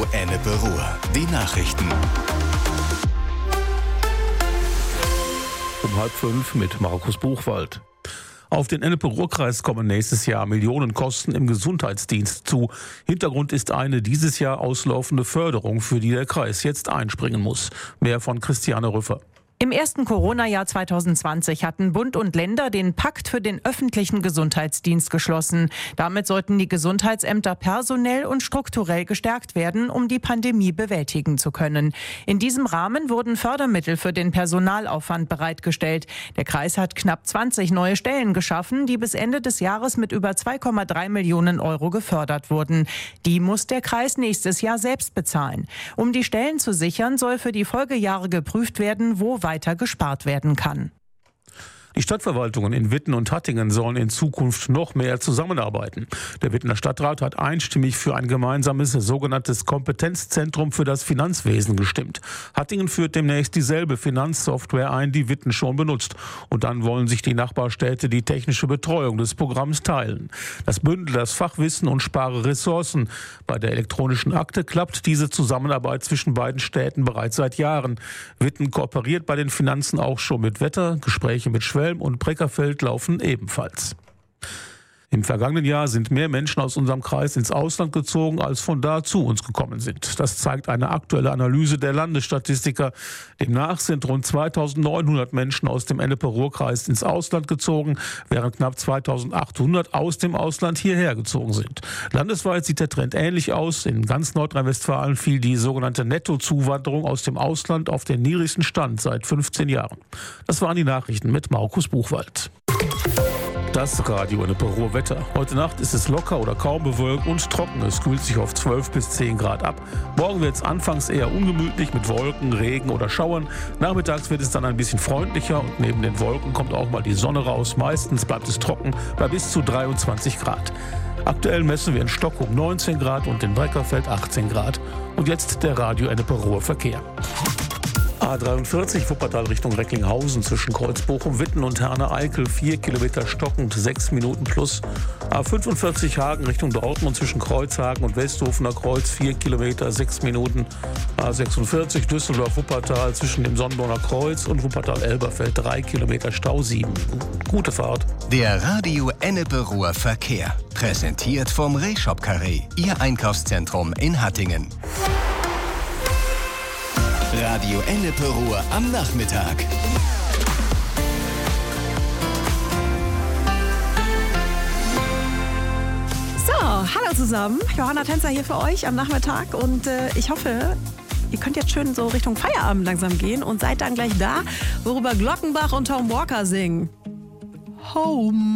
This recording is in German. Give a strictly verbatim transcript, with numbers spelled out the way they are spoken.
Ennepe Ruhr. Die Nachrichten. Um halb fünf mit Markus Buchwald. Auf den Ennepe-Ruhr-Kreis kommen nächstes Jahr Millionenkosten im Gesundheitsdienst zu. Hintergrund ist eine dieses Jahr auslaufende Förderung, für die der Kreis jetzt einspringen muss. Mehr von Christiane Rüffer. Im ersten Corona-Jahr zweitausendzwanzig hatten Bund und Länder den Pakt für den öffentlichen Gesundheitsdienst geschlossen. Damit sollten die Gesundheitsämter personell und strukturell gestärkt werden, um die Pandemie bewältigen zu können. In diesem Rahmen wurden Fördermittel für den Personalaufwand bereitgestellt. Der Kreis hat knapp zwanzig neue Stellen geschaffen, die bis Ende des Jahres mit über zwei Komma drei Millionen Euro gefördert wurden. Die muss der Kreis nächstes Jahr selbst bezahlen. Um die Stellen zu sichern, soll für die Folgejahre geprüft werden, wo weiter gespart werden kann. Die Stadtverwaltungen in Witten und Hattingen sollen in Zukunft noch mehr zusammenarbeiten. Der Wittener Stadtrat hat einstimmig für ein gemeinsames sogenanntes Kompetenzzentrum für das Finanzwesen gestimmt. Hattingen führt demnächst dieselbe Finanzsoftware ein, die Witten schon benutzt. Und dann wollen sich die Nachbarstädte die technische Betreuung des Programms teilen. Das bündelt das Fachwissen und spare Ressourcen. Bei der elektronischen Akte klappt diese Zusammenarbeit zwischen beiden Städten bereits seit Jahren. Witten kooperiert bei den Finanzen auch schon mit Wetter. Gespräche mit Schwelm und Breckerfeld laufen ebenfalls. Im vergangenen Jahr sind mehr Menschen aus unserem Kreis ins Ausland gezogen, als von da zu uns gekommen sind. Das zeigt eine aktuelle Analyse der Landesstatistiker. Demnach sind rund zweitausendneunhundert Menschen aus dem Ennepe-Ruhr-Kreis ins Ausland gezogen, während knapp zweitausendachthundert aus dem Ausland hierher gezogen sind. Landesweit sieht der Trend ähnlich aus. In ganz Nordrhein-Westfalen fiel die sogenannte Nettozuwanderung aus dem Ausland auf den niedrigsten Stand seit fünfzehn Jahren. Das waren die Nachrichten mit Markus Buchwald. Das Radio Ennepe Ruhr Wetter. Heute Nacht ist es locker oder kaum bewölkt und trocken. Es kühlt sich auf zwölf bis zehn Grad ab. Morgen wird es anfangs eher ungemütlich mit Wolken, Regen oder Schauern. Nachmittags wird es dann ein bisschen freundlicher und neben den Wolken kommt auch mal die Sonne raus. Meistens bleibt es trocken bei bis zu dreiundzwanzig Grad. Aktuell messen wir in Stockholm neunzehn Grad und in Breckerfeld achtzehn Grad. Und jetzt der Radio Ennepe Ruhr Verkehr. A dreiundvierzig Wuppertal Richtung Recklinghausen zwischen Kreuzbochum, Witten und Herne-Eickel vier Kilometer stockend, sechs Minuten plus. A fünfundvierzig Hagen Richtung Dortmund zwischen Kreuzhagen und Westhofener Kreuz vier Kilometer, sechs Minuten. A sechsundvierzig Düsseldorf-Wuppertal zwischen dem Sonnenborner Kreuz und Wuppertal-Elberfeld drei Kilometer Stau, sieben. Gute Fahrt. Der Radio Ennepe Ruhr Verkehr. Präsentiert vom Rehshop Carré, Ihr Einkaufszentrum in Hattingen. Radio Ennepe Ruhr am Nachmittag. So, hallo zusammen. Johanna Tänzer hier für euch am Nachmittag und äh, ich hoffe, ihr könnt jetzt schön so Richtung Feierabend langsam gehen und seid dann gleich da, worüber Glockenbach und Tom Walker singen. Home.